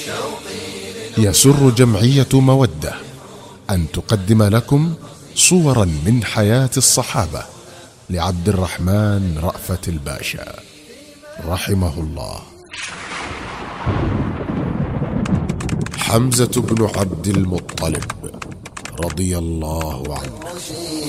يسر جمعية مودة أن تقدم لكم صورا من حياة الصحابة لعبد الرحمن رأفت الباشا رحمه الله. حمزة بن عبد المطلب رضي الله عنه.